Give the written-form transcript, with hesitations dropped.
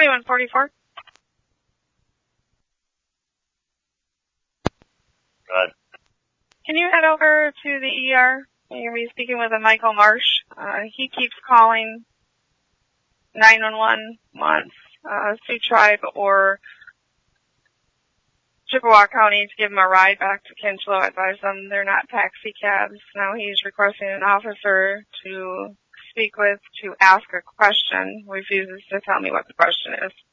2144. Go ahead. Can you head over to the ER? You're going to be speaking with a Michael Marsh. He keeps calling 911 once, Sioux Tribe or Chippewa County to give him a ride back to Kinchlow. Advise them they're not taxi cabs. Now he's requesting an officer to speak with to ask a question. Refuses to tell me what the question is.